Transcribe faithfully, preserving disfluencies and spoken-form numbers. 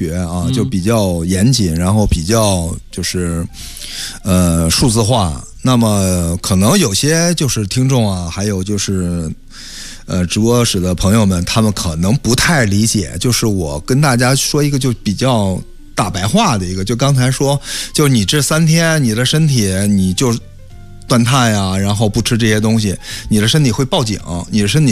学啊，就比较严谨，然后比较就是呃数字化。那么可能有些就是听众啊，还有就是呃直播室的朋友们，他们可能不太理解，就是我跟大家说一个就比较大白话的一个，就刚才说，就你这三天你的身体你就断碳呀，然后不吃这些东西，你的身体会报警，你的身体